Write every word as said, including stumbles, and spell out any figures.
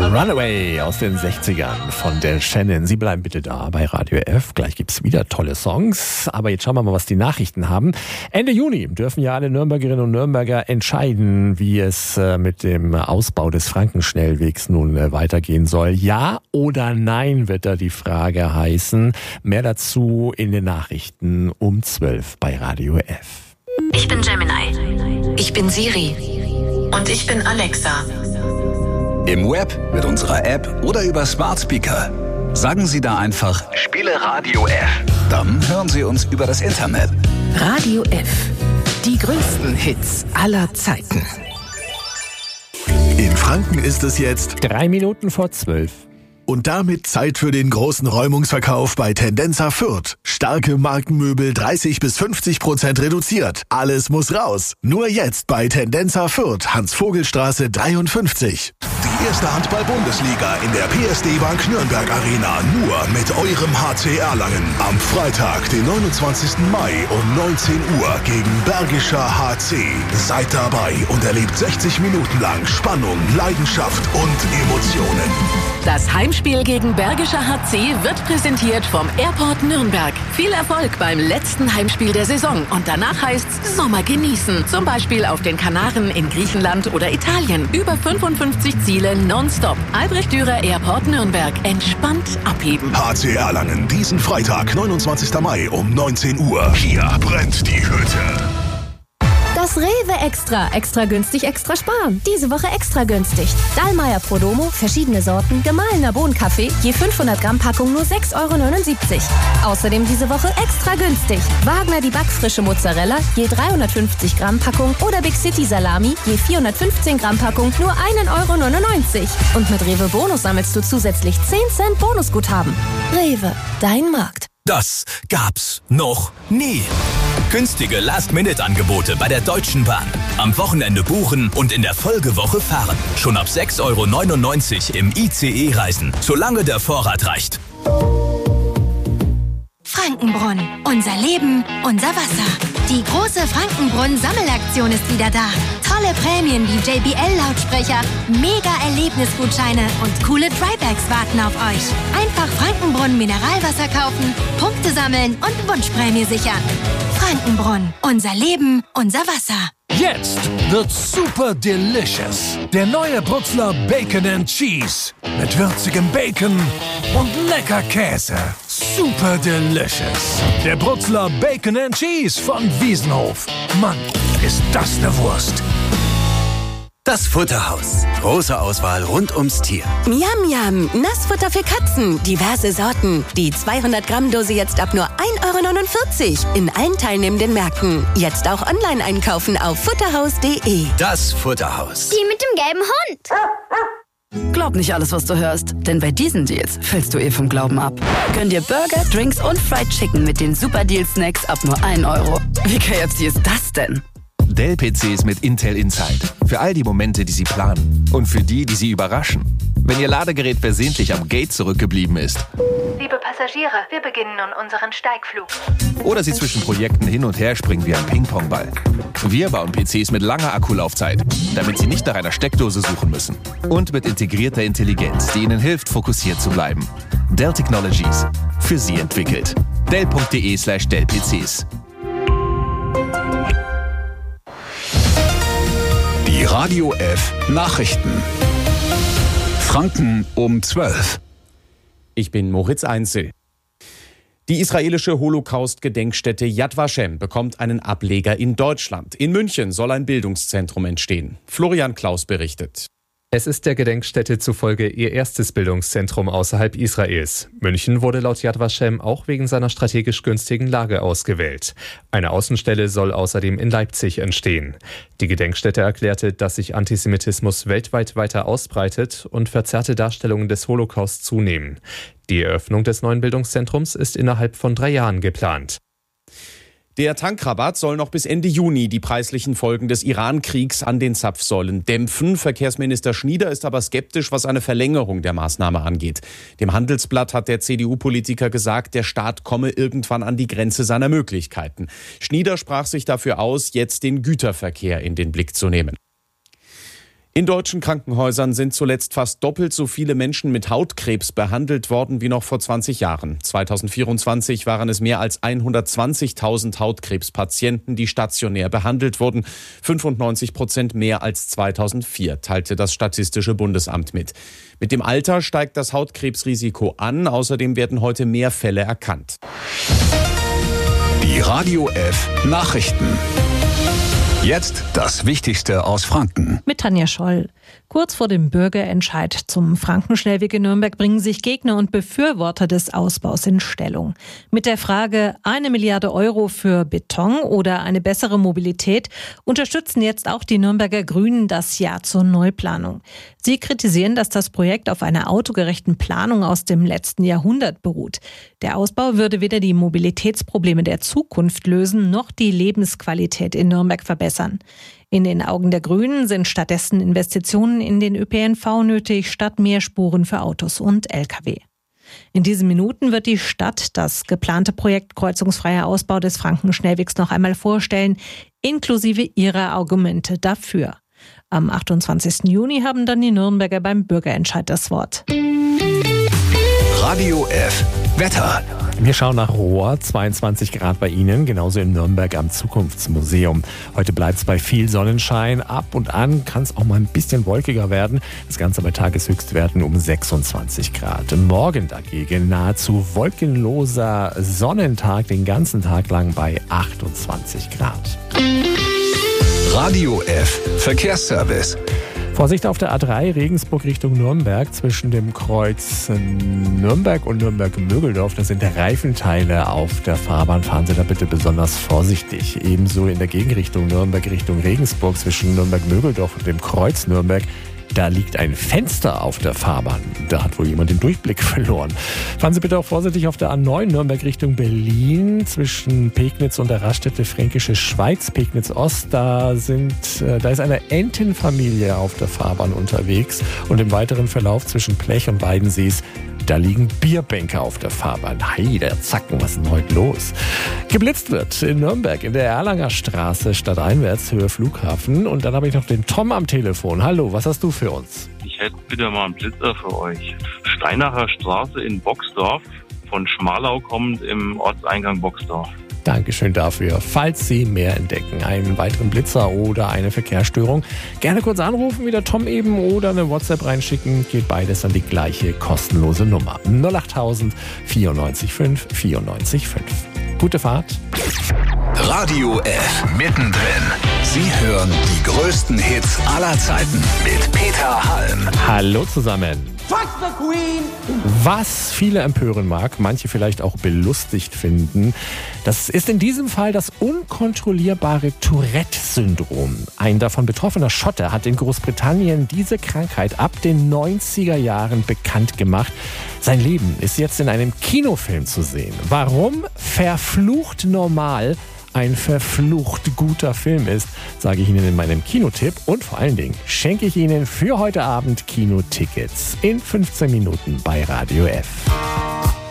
Runaway aus den sechzigern von Del Shannon. Sie bleiben bitte da bei Radio F. Gleich gibt's wieder tolle Songs. Aber jetzt schauen wir mal, was die Nachrichten haben. Ende Juni dürfen ja alle Nürnbergerinnen und Nürnberger entscheiden, wie es mit dem Ausbau des Frankenschnellwegs nun weitergehen soll. Ja oder nein wird da die Frage heißen. Mehr dazu in den Nachrichten um zwölf bei Radio F. Ich bin Gemini. Ich bin Siri. Und ich bin Alexa. Im Web, mit unserer App oder über Smart Speaker. Sagen Sie da einfach, spiele Radio F. Dann hören Sie uns über das Internet. Radio F. Die größten Hits aller Zeiten. In Franken ist es jetzt Drei Minuten vor zwölf. Und damit Zeit für den großen Räumungsverkauf bei Tendenza Fürth. Starke Markenmöbel dreißig bis fünfzig Prozent reduziert. Alles muss raus. Nur jetzt bei Tendenza Fürth, Hans-Vogel-Straße dreiundfünfzig. Die erste Handball-Bundesliga in der P S D Bank Nürnberg Arena. Nur mit eurem H C Erlangen. Am Freitag, den neunundzwanzigsten Mai um neunzehn Uhr gegen Bergischer H C. Seid dabei und erlebt sechzig Minuten lang Spannung, Leidenschaft und Emotionen. Das Heimspiel gegen Bergischer H C wird präsentiert vom Airport Nürnberg. Viel Erfolg beim letzten Heimspiel der Saison. Und danach heißt's Sommer genießen. Zum Beispiel auf den Kanaren, in Griechenland oder Italien. Über fünfundfünfzig Ziele nonstop. Albrecht Dürer Airport Nürnberg. Entspannt abheben. H C Erlangen, diesen Freitag, neunundzwanzigsten Mai um neunzehn Uhr. Hier brennt die Hütte. Das Rewe Extra. Extra günstig, extra sparen. Diese Woche extra günstig. Dallmayr Prodomo, verschiedene Sorten, gemahlener Bohnenkaffee, je fünfhundert Gramm Packung nur sechs Euro neunundsiebzig. Außerdem diese Woche extra günstig. Wagner die backfrische Mozzarella, je dreihundertfünfzig Gramm Packung oder Big City Salami, je vierhundertfünfzehn Gramm Packung nur ein Euro neunundneunzig. Und mit Rewe Bonus sammelst du zusätzlich zehn Cent Bonusguthaben. Rewe, dein Markt. Das gab's noch nie. Günstige Last-Minute-Angebote bei der Deutschen Bahn. Am Wochenende buchen und in der Folgewoche fahren. Schon ab sechs Euro neunundneunzig im I C E reisen, solange der Vorrat reicht. Frankenbrunn. Unser Leben, unser Wasser. Die große Frankenbrunn-Sammelaktion ist wieder da. Tolle Prämien wie J B L-Lautsprecher, Mega-Erlebnisgutscheine und coole Drybags warten auf euch. Einfach Frankenbrunn Mineralwasser kaufen, Punkte sammeln und Wunschprämie sichern. Frankenbrunn. Unser Leben, unser Wasser. Jetzt wird's super delicious. Der neue Brutzler Bacon and Cheese. Mit würzigem Bacon und lecker Käse. Super delicious. Der Brutzler Bacon and Cheese von Wiesenhof. Mann, ist das eine Wurst. Das Futterhaus. Große Auswahl rund ums Tier. Miam, miam. Nassfutter für Katzen. Diverse Sorten. Die zweihundert Gramm Dose jetzt ab nur ein Euro neunundvierzig. In allen teilnehmenden Märkten. Jetzt auch online einkaufen auf futterhaus punkt de. Das Futterhaus. Die mit dem gelben Hund. Glaub nicht alles, was du hörst. Denn bei diesen Deals fällst du eh vom Glauben ab. Gönn dir Burger, Drinks und Fried Chicken mit den Super Deal Snacks ab nur ein Euro. Wie K F C ist das denn? Dell-P Cs mit Intel Inside. Für all die Momente, die Sie planen. Und für die, die Sie überraschen. Wenn Ihr Ladegerät versehentlich am Gate zurückgeblieben ist. Liebe Passagiere, wir beginnen nun unseren Steigflug. Oder Sie zwischen Projekten hin und her springen wie ein Ping-Pong-Ball. Wir bauen P Cs mit langer Akkulaufzeit, damit Sie nicht nach einer Steckdose suchen müssen. Und mit integrierter Intelligenz, die Ihnen hilft, fokussiert zu bleiben. Dell Technologies. Für Sie entwickelt. Dell punkt de slash Dell P Cs. Die Radio F Nachrichten. Franken um zwölf. Ich bin Moritz Einzel. Die israelische Holocaust-Gedenkstätte Yad Vashem bekommt einen Ableger in Deutschland. In München soll ein Bildungszentrum entstehen. Florian Klaus berichtet. Es ist der Gedenkstätte zufolge ihr erstes Bildungszentrum außerhalb Israels. München wurde laut Yad Vashem auch wegen seiner strategisch günstigen Lage ausgewählt. Eine Außenstelle soll außerdem in Leipzig entstehen. Die Gedenkstätte erklärte, dass sich Antisemitismus weltweit weiter ausbreitet und verzerrte Darstellungen des Holocaust zunehmen. Die Eröffnung des neuen Bildungszentrums ist innerhalb von drei Jahren geplant. Der Tankrabatt soll noch bis Ende Juni die preislichen Folgen des Iran-Kriegs an den Zapfsäulen dämpfen. Verkehrsminister Schnieder ist aber skeptisch, was eine Verlängerung der Maßnahme angeht. Dem Handelsblatt hat der C D U-Politiker gesagt, der Staat komme irgendwann an die Grenze seiner Möglichkeiten. Schnieder sprach sich dafür aus, jetzt den Güterverkehr in den Blick zu nehmen. In deutschen Krankenhäusern sind zuletzt fast doppelt so viele Menschen mit Hautkrebs behandelt worden wie noch vor zwanzig Jahren. zweitausendvierundzwanzig waren es mehr als hundertzwanzigtausend Hautkrebspatienten, die stationär behandelt wurden. fünfundneunzig Prozent mehr als zweitausendvier, teilte das Statistische Bundesamt mit. Mit dem Alter steigt das Hautkrebsrisiko an. Außerdem werden heute mehr Fälle erkannt. Die Radio F Nachrichten. Jetzt das Wichtigste aus Franken. Mit Tanja Scholl. Kurz vor dem Bürgerentscheid zum Frankenschnellweg in Nürnberg bringen sich Gegner und Befürworter des Ausbaus in Stellung. Mit der Frage, eine Milliarde Euro für Beton oder eine bessere Mobilität, unterstützen jetzt auch die Nürnberger Grünen das Ja zur Neuplanung. Sie kritisieren, dass das Projekt auf einer autogerechten Planung aus dem letzten Jahrhundert beruht. Der Ausbau würde weder die Mobilitätsprobleme der Zukunft lösen, noch die Lebensqualität in Nürnberg verbessern. In den Augen der Grünen sind stattdessen Investitionen in den Ö P N V nötig, statt mehr Spuren für Autos und L K W. In diesen Minuten wird die Stadt das geplante Projekt kreuzungsfreier Ausbau des Frankenschnellwegs noch einmal vorstellen, inklusive ihrer Argumente dafür. Am achtundzwanzigsten Juni haben dann die Nürnberger beim Bürgerentscheid das Wort. Radio F Wetter. Wir schauen nach Rohr, zweiundzwanzig Grad bei Ihnen, genauso in Nürnberg am Zukunftsmuseum. Heute bleibt es bei viel Sonnenschein, ab und an kann es auch mal ein bisschen wolkiger werden. Das Ganze bei Tageshöchstwerten um sechsundzwanzig Grad. Morgen dagegen nahezu wolkenloser Sonnentag, den ganzen Tag lang bei achtundzwanzig Grad. Radio F Verkehrsservice. Vorsicht auf der A drei Regensburg Richtung Nürnberg zwischen dem Kreuz Nürnberg und Nürnberg-Mögeldorf. Da sind Reifenteile auf der Fahrbahn. Fahren Sie da bitte besonders vorsichtig. Ebenso in der Gegenrichtung Nürnberg Richtung Regensburg zwischen Nürnberg-Mögeldorf und dem Kreuz Nürnberg. Da liegt ein Fenster auf der Fahrbahn. Da hat wohl jemand den Durchblick verloren. Fahren Sie bitte auch vorsichtig auf der A neun Nürnberg Richtung Berlin zwischen Pegnitz und der Raststätte Fränkische Schweiz, Pegnitz Ost. Da, sind, äh, da ist eine Entenfamilie auf der Fahrbahn unterwegs. Und im weiteren Verlauf zwischen Plech und Weidensees, da liegen Bierbänke auf der Fahrbahn. Hei, der Zacken, was ist denn heute los? Geblitzt wird in Nürnberg in der Erlanger Straße stadteinwärts, Höhe Flughafen. Und dann habe ich noch den Tom am Telefon. Hallo, was hast du für uns? Ich hätte bitte mal einen Blitzer für euch. Steinacher Straße in Boxdorf, von Schmalau kommend im Ortseingang Boxdorf. Dankeschön dafür. Falls Sie mehr entdecken, einen weiteren Blitzer oder eine Verkehrsstörung, gerne kurz anrufen, wie der Tom eben, oder eine WhatsApp reinschicken. Geht beides an die gleiche kostenlose Nummer. null achttausend vierundneunzig fünf vierundneunzig fünf. Gute Fahrt. Radio F mittendrin. Sie hören die größten Hits aller Zeiten mit Peter Halm. Hallo zusammen. Fuck the Queen! Was viele empören mag, manche vielleicht auch belustigt finden, das ist in diesem Fall das unkontrollierbare Tourette-Syndrom. Ein davon betroffener Schotte hat in Großbritannien diese Krankheit ab den neunziger Jahren bekannt gemacht. Sein Leben ist jetzt in einem Kinofilm zu sehen. Warum verflucht normal ein verflucht guter Film ist, sage ich Ihnen in meinem Kinotipp, und vor allen Dingen schenke ich Ihnen für heute Abend Kinotickets in fünfzehn Minuten bei Radio F.